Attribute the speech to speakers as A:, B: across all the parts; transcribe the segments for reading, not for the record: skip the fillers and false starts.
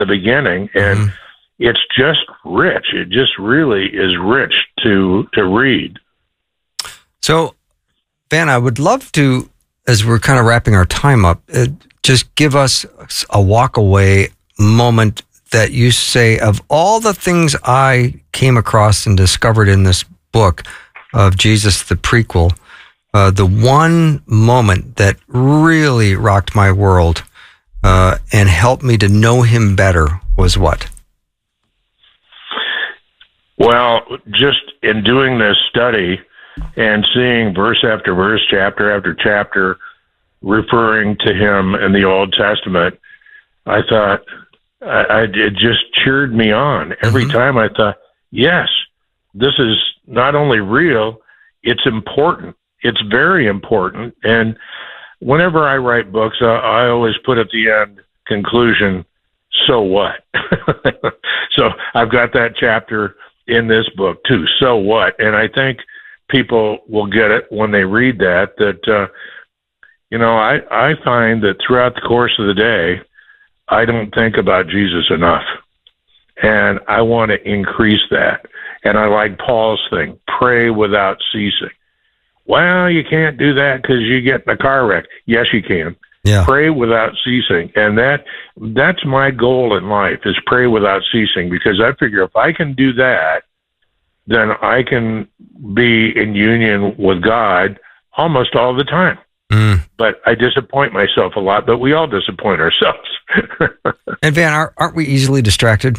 A: the beginning, and it's just rich. It just really is rich to read.
B: So, Van, I would love to, as we're kind of wrapping our time up, just give us a walk-away moment that you say, of all the things I came across and discovered in this book of Jesus, the prequel, the one moment that really rocked my world and helped me to know him better was what?
A: Well, just in doing this study and seeing verse after verse, chapter after chapter, referring to him in the Old Testament, I thought, it just cheered me on. Every time I thought, yes, this is not only real, it's important. It's very important. And whenever I write books, I always put at the end, conclusion, so what? So I've got that chapter in this book too, so what? And I think people will get it when they read that, I find that throughout the course of the day, I don't think about Jesus enough. And I want to increase that. And I like Paul's thing, pray without ceasing. Well, you can't do that because you get in a car wreck. Yes, you can.
B: Yeah.
A: Pray without ceasing. And that's my goal in life, is pray without ceasing, because I figure if I can do that, then I can be in union with God almost all the time. But I disappoint myself a lot, but we all disappoint ourselves.
B: And Van, aren't we easily distracted?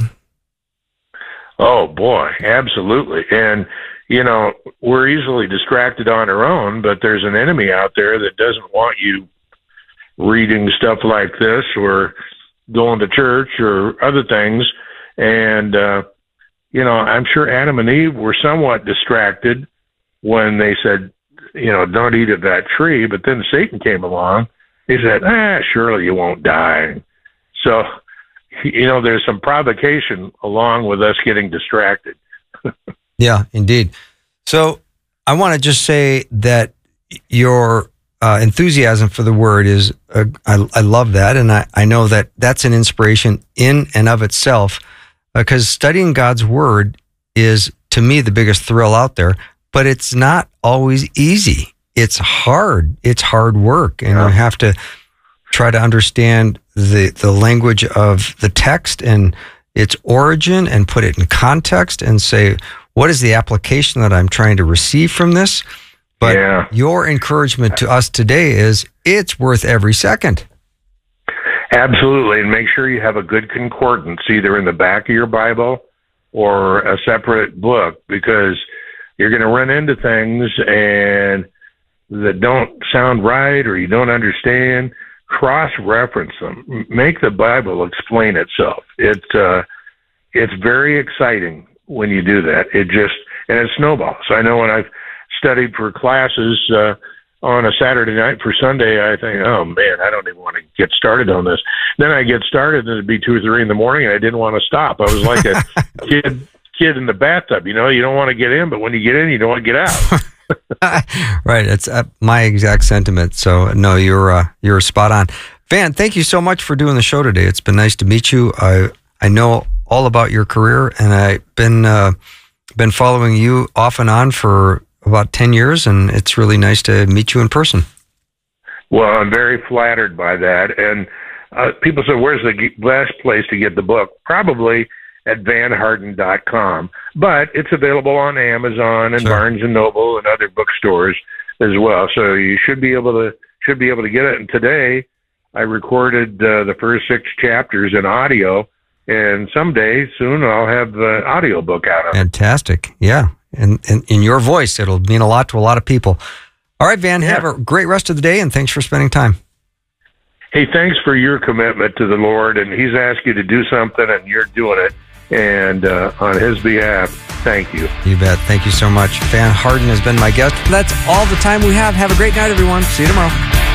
A: Oh, boy, absolutely. And, we're easily distracted on our own, but there's an enemy out there that doesn't want you reading stuff like this or going to church or other things. And, I'm sure Adam and Eve were somewhat distracted when they said, don't eat of that tree. But then Satan came along. He said, surely you won't die. So, there's some provocation along with us getting distracted.
B: Yeah, indeed. So I want to just say that your enthusiasm for the word is, I love that. And I know that that's an inspiration in and of itself, because studying God's word is, to me, the biggest thrill out there. But it's not always easy. It's hard. It's hard work. And you have to try to understand the language of the text and its origin and put it in context and say, what is the application that I'm trying to receive from this? But your encouragement to us today is, it's worth every second.
A: Absolutely. And make sure you have a good concordance, either in the back of your Bible or a separate book, because you're going to run into things and that don't sound right or you don't understand. Cross-reference them. Make the Bible explain itself. It's very exciting when you do that. And it snowballs. I know when I've studied for classes on a Saturday night for Sunday, I think, oh man, I don't even want to get started on this. Then I get started and it'd be 2 or 3 in the morning and I didn't want to stop. I was like a kid in the bathtub. You don't want to get in, but when you get in, you don't want to get out.
B: Right. It's my exact sentiment. So no, you're spot on. Van, thank you so much for doing the show today. It's been nice to meet you. I know all about your career, and I've been following you off and on for about 10 years, and it's really nice to meet you in person.
A: Well, I'm very flattered by that. And people say, where's the best place to get the book? Probably at vanharden.com. But it's available on Amazon and Barnes & Noble and other bookstores as well. So you should be able to get it. And today I recorded the first 6 chapters in audio, and someday soon I'll have the audio book out of it.
B: Fantastic. Yeah. And in your voice, it'll mean a lot to a lot of people. All right, Van, have a great rest of the day, and thanks for spending time.
A: Hey, thanks for your commitment to the Lord, and He's asked you to do something, and you're doing it. And on His behalf, thank you.
B: You bet. Thank you so much. Van Harden has been my guest. That's all the time we have. Have a great night, everyone. See you tomorrow.